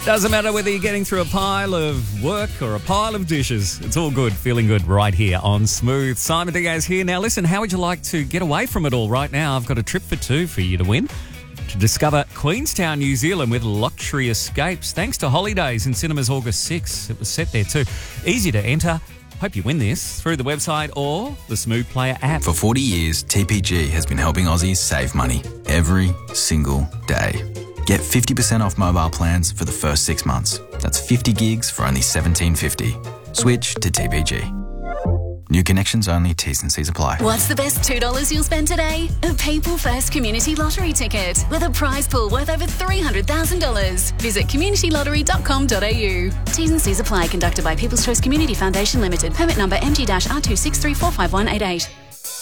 Doesn't matter whether you're getting through a pile of work or a pile of dishes. It's all good, feeling good right here on Smooth. Simon Diaz here. Now listen, how would you like to get away from it all right now? I've got a trip for two for you to win. To discover Queenstown, New Zealand with luxury escapes. Thanks to Holidays in cinemas August 6. It was set there too. Easy to enter. Hope you win this through the website or the Smooth Player app. For 40 years, TPG has been helping Aussies save money every single day. Get 50% off mobile plans for the first 6 months. That's 50 gigs for only $17.50. Switch to TPG. New connections only, T's and C's apply. What's the best $2 you'll spend today? A People First Community Lottery ticket with a prize pool worth over $300,000. Visit communitylottery.com.au. T's and C's apply. Conducted by People's Choice Community Foundation Limited. Permit number MG-R263451188.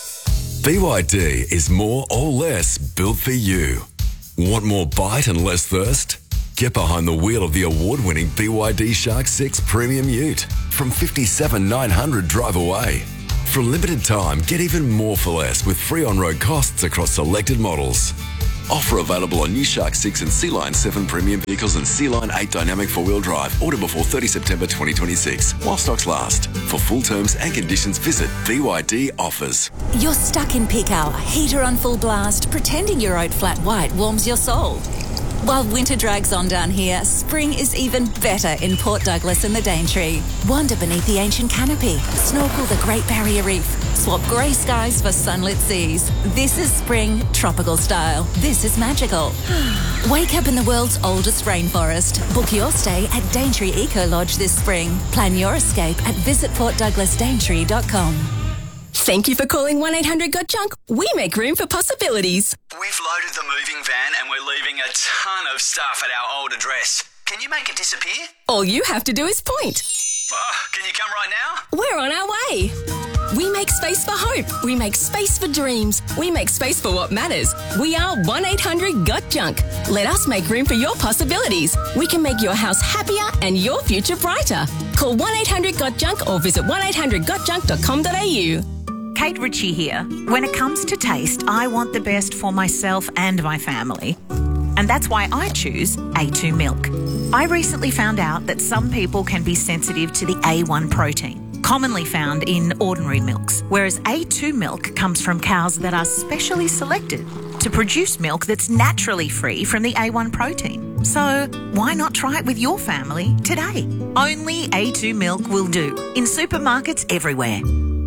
BYD is more or less built for you. Want more bite and less thirst? Get behind the wheel of the award-winning BYD Shark 6 Premium Ute from $57,900 drive away. For a limited time, get even more for less with free on-road costs across selected models. Offer available on new Shark 6 and Sea-Line 7 premium vehicles and Sea-Line 8 dynamic four-wheel drive. Order before 30 September 2026 while stocks last. For full terms and conditions, visit BYD Offers. You're stuck in peak hour, heater on full blast, pretending your oat flat white warms your soul. While winter drags on down here, spring is even better in Port Douglas and the Daintree. Wander beneath the ancient canopy, snorkel the Great Barrier Reef, swap grey skies for sunlit seas. This is spring, tropical style. This is magical. Wake up in the world's oldest rainforest. Book your stay at Daintree Eco Lodge this spring. Plan your escape at visitportdouglasdaintree.com. Thank you for calling 1-800-GOT-JUNK. We make room for possibilities. We've loaded the moving van and we're leaving a ton of stuff at our old address. Can you make it disappear? All you have to do is point. Can you come right now? We're on our way. We make space for hope. We make space for dreams. We make space for what matters. We are 1-800-GOT-JUNK. Let us make room for your possibilities. We can make your house happier and your future brighter. Call 1-800-GOT-JUNK or visit 1-800-GOT-JUNK.com.au. Kate Ritchie here. When it comes to taste, I want the best for myself and my family. And that's why I choose A2 milk. I recently found out that some people can be sensitive to the A1 protein, commonly found in ordinary milks, whereas A2 milk comes from cows that are specially selected to produce milk that's naturally free from the A1 protein. So why not try it with your family today? Only A2 milk will do, in supermarkets everywhere.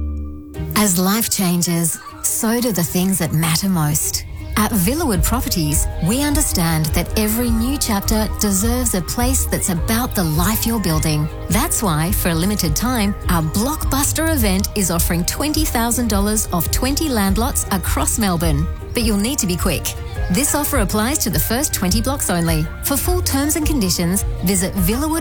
As life changes, so do the things that matter most. At Villawood Properties, we understand that every new chapter deserves a place that's about the life you're building. That's why, for a limited time, our blockbuster event is offering $20,000 off 20 land lots across Melbourne. But you'll need to be quick. This offer applies to the first 20 blocks only. For full terms and conditions, visit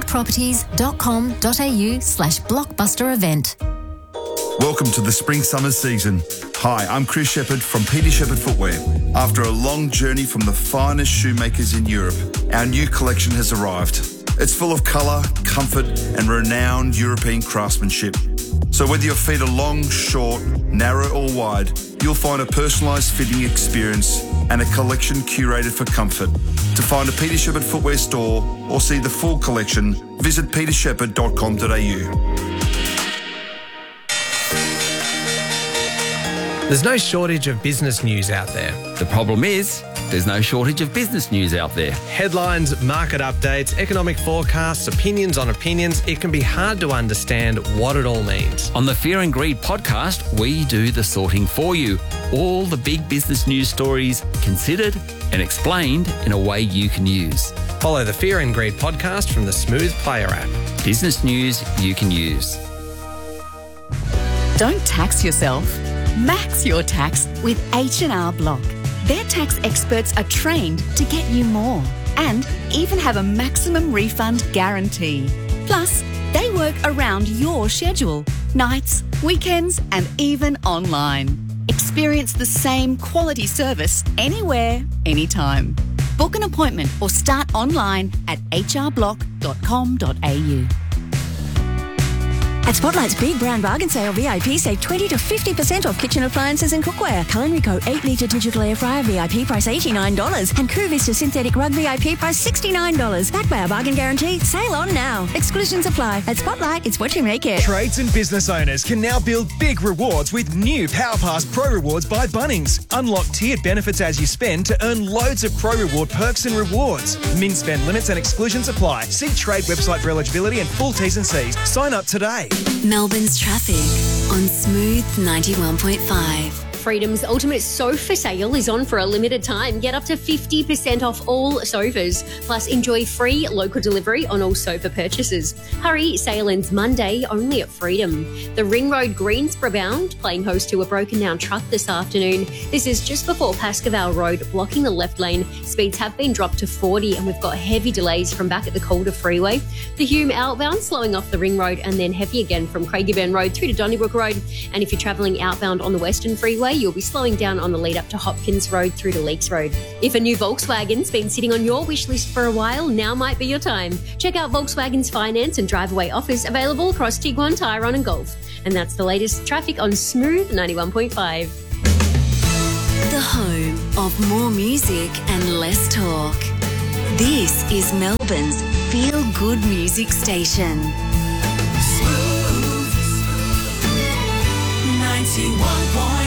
villawoodproperties.com.au/blockbuster event. Welcome to the spring-summer season. Hi, I'm Chris Shepherd from Peter Shepherd Footwear. After a long journey from the finest shoemakers in Europe, our new collection has arrived. It's full of colour, comfort and renowned European craftsmanship. So whether your feet are long, short, narrow or wide, you'll find a personalised fitting experience and a collection curated for comfort. To find a Peter Shepherd Footwear store or see the full collection, visit petershepherd.com.au. There's no shortage of business news out there. The problem is, there's no shortage of business news out there. Headlines, market updates, economic forecasts, opinions on opinions. It can be hard to understand what it all means. On the Fear and Greed podcast, we do the sorting for you. All the big business news stories considered and explained in a way you can use. Follow the Fear and Greed podcast from the Smooth Player app. Business news you can use. Don't tax yourself. Max your tax with H&R Block. Their tax experts are trained to get you more and even have a maximum refund guarantee. Plus, they work around your schedule, nights, weekends and even online. Experience the same quality service anywhere, anytime. Book an appointment or start online at hrblock.com.au. At Spotlight's Big Brown Bargain Sale VIP, save 20 to 50% off kitchen appliances and cookware. Culinary 8 litre digital air fryer VIP price $89 and Cool Vista synthetic rug VIP price $69. Backed by our bargain guarantee. Sale on now. Exclusions apply. At Spotlight, it's what you make it. Trades and business owners can now build big rewards with new PowerPass Pro Rewards by Bunnings. Unlock tiered benefits as you spend to earn loads of Pro Reward perks and rewards. Min spend limits and exclusions apply. See Trade website for eligibility and full T's and C's. Sign up today. Melbourne's traffic on Smooth 91.5. Freedom's ultimate sofa sale is on for a limited time. Get up to 50% off all sofas. Plus, enjoy free local delivery on all sofa purchases. Hurry, sale ends Monday only at Freedom. The Ring Road Greensboro bound, playing host to a broken down truck this afternoon. This is just before Pascoval Road, blocking the left lane. Speeds have been dropped to 40 and we've got heavy delays from back at the Calder Freeway. The Hume outbound slowing off the Ring Road and then heavy again from Craigieburn Road through to Donnybrook Road. And if you're travelling outbound on the Western Freeway, you'll be slowing down on the lead up to Hopkins Road through to Leakes Road. If a new Volkswagen's been sitting on your wish list for a while, now might be your time. Check out Volkswagen's finance and drive away offers available across Tiguan, Tyrone and Golf. And that's the latest traffic on Smooth 91.5. The home of more music and less talk. This is Melbourne's Feel Good Music Station. Smooth 91.5.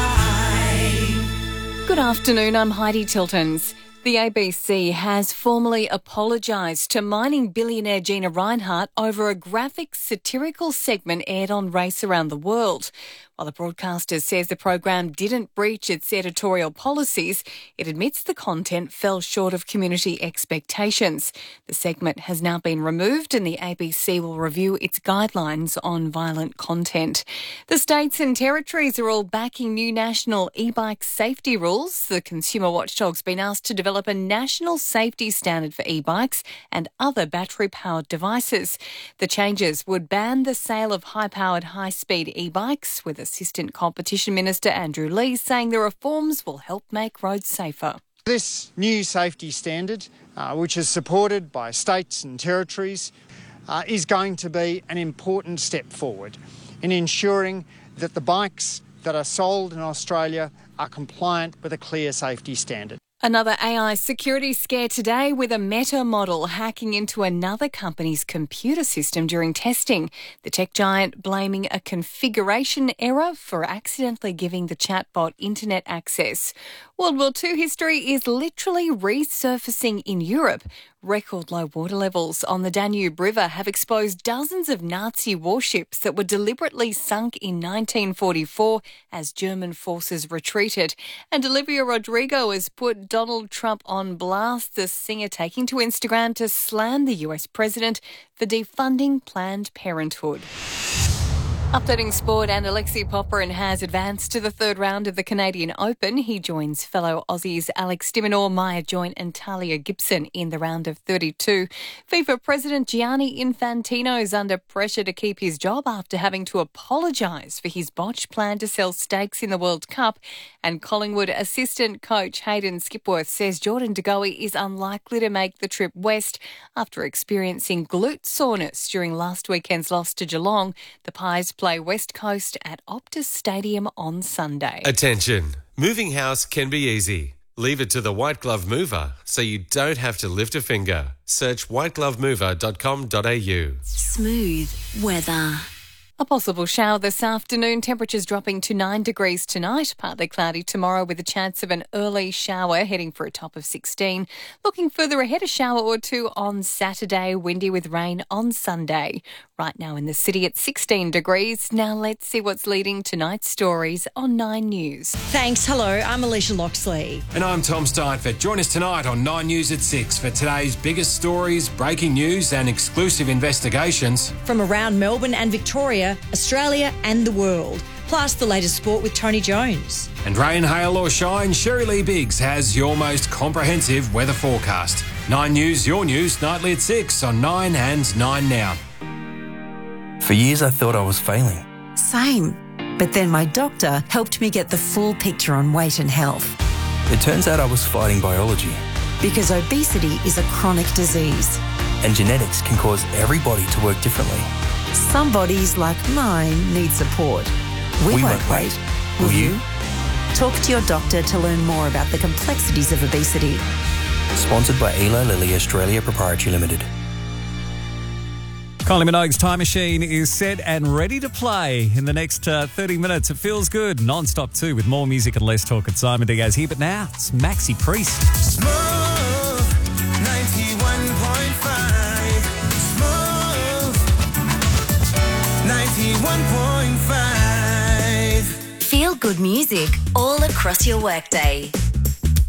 Good afternoon, I'm Heidi Tiltons. The ABC has formally apologised to mining billionaire Gina Rinehart over a graphic satirical segment aired on Race Around the World. While the broadcaster says the program didn't breach its editorial policies, it admits the content fell short of community expectations. The segment has now been removed and the ABC will review its guidelines on violent content. The states and territories are all backing new national e-bike safety rules. The Consumer Watchdog's been asked to develop a national safety standard for e-bikes and other battery-powered devices. The changes would ban the sale of high-powered, high-speed e-bikes, with Assistant Competition Minister Andrew Lee saying the reforms will help make roads safer. This new safety standard, which is supported by states and territories, is going to be an important step forward in ensuring that the bikes that are sold in Australia are compliant with a clear safety standard. Another AI security scare today with a Meta model hacking into another company's computer system during testing. The tech giant blaming a configuration error for accidentally giving the chatbot internet access. World War II history is literally resurfacing in Europe. Record low water levels on the Danube River have exposed dozens of Nazi warships that were deliberately sunk in 1944 as German forces retreated. And Olivia Rodrigo has put Donald Trump on blast, the singer taking to Instagram to slam the US president for defunding Planned Parenthood. Updating sport, and Alexei Popyrin has advanced to the third round of the Canadian Open. He joins fellow Aussies Alex de Minaur, Maya Joint and Talia Gibson in the round of 32. FIFA President Gianni Infantino is under pressure to keep his job after having to apologise for his botched plan to sell stakes in the World Cup. And Collingwood assistant coach Hayden Skipworth says Jordan De Goey is unlikely to make the trip west after experiencing glute soreness during last weekend's loss to Geelong. The Pies play West Coast at Optus Stadium on Sunday. Attention. Moving house can be easy. Leave it to the White Glove Mover so you don't have to lift a finger. Search whiteglovemover.com.au. Smooth weather. A possible shower this afternoon, temperatures dropping to 9 degrees tonight, partly cloudy tomorrow with a chance of an early shower, heading for a top of 16. Looking further ahead, a shower or two on Saturday, windy with rain on Sunday. Right now in the city at 16 degrees. Now let's see what's leading tonight's stories on 9 News. Thanks. Hello, I'm Alicia Loxley. And I'm Tom Steinfeld. Join us tonight on 9 News at 6 for today's biggest stories, breaking news and exclusive investigations. From around Melbourne and Victoria, Australia and the world. Plus the latest sport with Tony Jones. And rain, hail or shine, Sherry Lee Biggs has your most comprehensive weather forecast. 9 News, your news, nightly at 6 on 9 and 9 Now. For years I thought I was failing. Same. But then my doctor helped me get the full picture on weight and health. It turns out I was fighting biology. Because obesity is a chronic disease. And genetics can cause every body to work differently. Some bodies, like mine, need support. We won't wait. Will you? Talk to your doctor to learn more about the complexities of obesity. Sponsored by Eli Lilly Australia Proprietary Limited. Kylie Minogue's Time Machine is set and ready to play in the next 30 minutes. It feels good. Non-stop too, with more music and less talk at Simon Diaz here. But now it's Maxi Priest. Smooth 91.5. Smooth 91.5. Feel good music all across your workday.